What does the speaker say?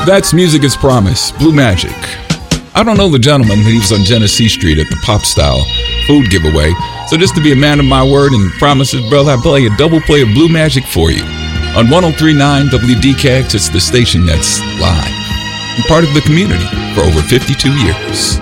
That's Music is Promise, Blue Magic. I don't know the gentleman, but he was on Genesee Street at the Pop Style food giveaway. So just to be a man of my word and promises, brother, I play a double play of Blue Magic for you. On 103.9 WDKX, it's the station that's live and part of the community for over 52 years.